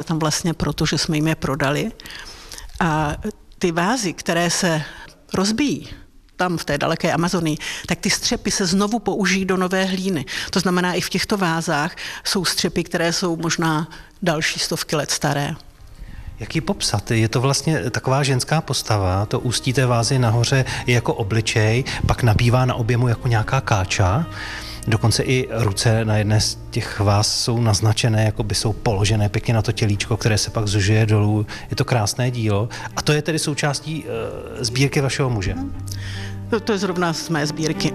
tam vlastně proto, že jsme jim je prodali. A ty vázy, které se rozbíjí tam v té daleké Amazonii, tak ty střepy se znovu použijí do nové hlíny. To znamená, i v těchto vázách jsou střepy, které jsou možná další stovky let staré. Jak ji popsat? Je to vlastně taková ženská postava, to ústí té vázy nahoře je jako obličej, pak nabývá na objemu jako nějaká káča. Dokonce i ruce na jedné z těch váz jsou naznačené, jako by jsou položené pěkně na to tělíčko, které se pak zužuje dolů. Je to krásné dílo. A to je tedy součástí sbírky vašeho muže? To je zrovna z mé sbírky.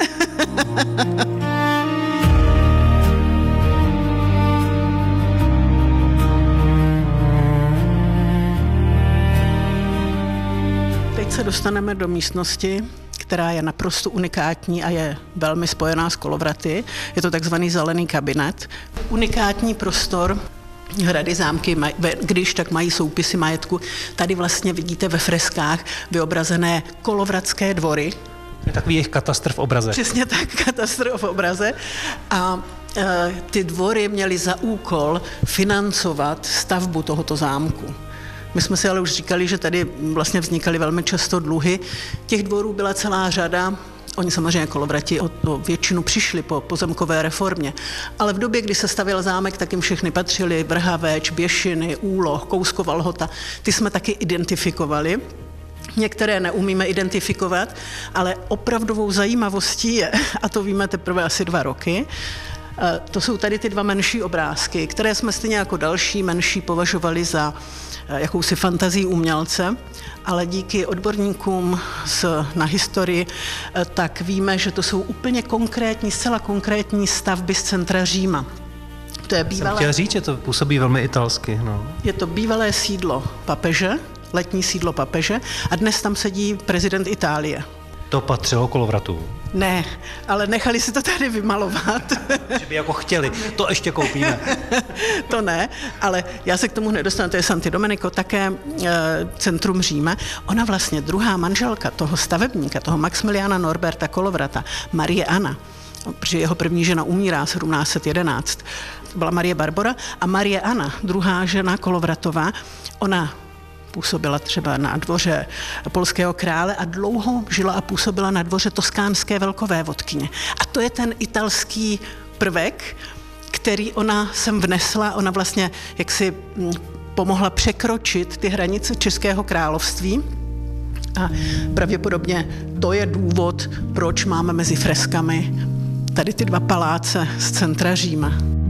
Teď se dostaneme do místnosti, která je naprosto unikátní a je velmi spojená s kolovraty. Je to takzvaný zelený kabinet. Unikátní prostor, hrady, zámky, když tak mají soupisy majetku. Tady vlastně vidíte ve freskách vyobrazené kolovratské dvory. Je takový jejich katastr v obraze. Přesně tak, katastr v obraze. A ty dvory měly za úkol financovat stavbu tohoto zámku. My jsme si ale už říkali, že tady vlastně vznikaly velmi často dluhy. Těch dvorů byla celá řada. Oni samozřejmě Kolovrati o většinu přišli po pozemkové reformě. Ale v době, kdy se stavěl zámek, tak jim všechny patřily Vrhaveč, Běšiny, Úloh, Kouskova Lhota. Ty jsme taky identifikovali. Některé neumíme identifikovat, ale opravdovou zajímavostí je, a to víme teprve asi 2 roky, to jsou tady ty 2 menší obrázky, které jsme stejně jako další menší považovali za jakousi fantazii umělce, ale díky odborníkům na historii, tak víme, že to jsou úplně konkrétní, zcela konkrétní stavby z centra Říma. To je bývalé... Jsem chtěl říct, že to působí velmi italsky. No. Je to bývalé sídlo papeže, letní sídlo papeže, a dnes tam sedí prezident Itálie. To patřilo Kolovratům. Ne, ale nechali si to tady vymalovat. Že by jako chtěli, to ještě koupíme. To ne, ale já se k tomu nedostanu, to je Santi Domenico, také centrum Říma. Ona vlastně druhá manželka toho stavebníka, toho Maximiliana Norberta Kolovrata, Marie Anna, protože jeho první žena umírá 1711, byla Marie Barbora, a Marie Anna, druhá žena Kolovratová, ona působila třeba na dvoře polského krále a dlouho žila a působila na dvoře toskánské velkovévodkyně. A to je ten italský prvek, který ona sem vnesla, ona vlastně jaksi pomohla překročit ty hranice Českého království. A pravděpodobně to je důvod, proč máme mezi freskami tady ty 2 paláce z centra Říma.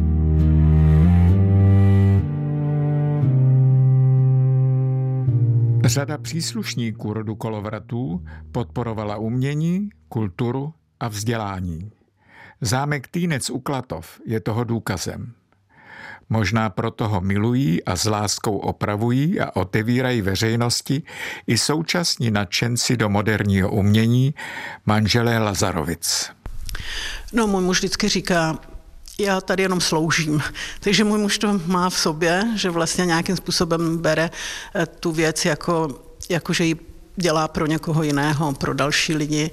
Řada příslušníků rodu Kolovratů podporovala umění, kulturu a vzdělání. Zámek Týnec u Klatov je toho důkazem. Možná proto ho milují a s láskou opravují a otevírají veřejnosti i současní nadšenci do moderního umění, manželé Lazarovic. No, můj muž vždycky říká, já tady jenom sloužím. Takže můj muž to má v sobě, že vlastně nějakým způsobem bere tu věc jako že ji dělá pro někoho jiného, pro další lidi.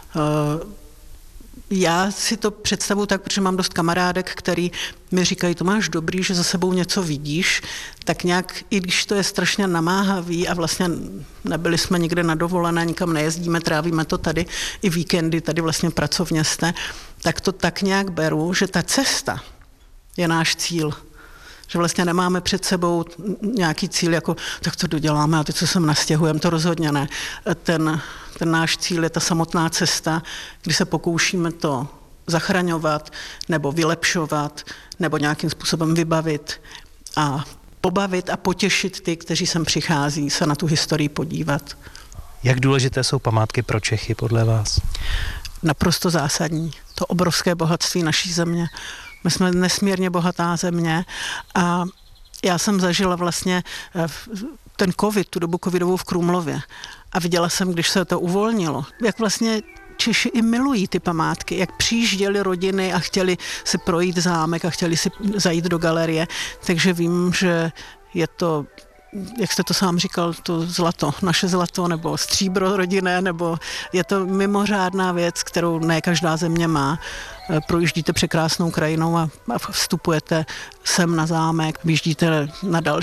Já si to představuji tak, protože mám dost kamarádek, který mi říkají, to máš dobrý, že za sebou něco vidíš, tak nějak, i když to je strašně namáhavý a vlastně nebyli jsme nikde na dovolené, nikam nejezdíme, trávíme to tady, i víkendy tady vlastně pracovně jste, tak to tak nějak beru, že ta cesta je náš cíl. Že vlastně nemáme před sebou nějaký cíl, jako tak to doděláme a teď co sem nastěhujeme, to rozhodně ne. Ten náš cíl je ta samotná cesta, kdy se pokoušíme to zachraňovat nebo vylepšovat nebo nějakým způsobem vybavit a pobavit a potěšit ty, kteří sem přichází se na tu historii podívat. Jak důležité jsou památky pro Čechy podle vás? Naprosto zásadní. To obrovské bohatství naší země. My jsme nesmírně bohatá země a já jsem zažila vlastně ten covid, tu dobu covidovou v Krumlově a viděla jsem, když se to uvolnilo, jak vlastně Češi i milují ty památky, jak přijížděli rodiny a chtěli si projít zámek a chtěli si zajít do galerie, takže vím, že je to, jak jste to sám říkal, to zlato, naše zlato nebo stříbro rodinné, nebo je to mimořádná věc, kterou ne každá země má. Projíždíte překrásnou krajinou a vstupujete sem na zámek, vyjíždíte na další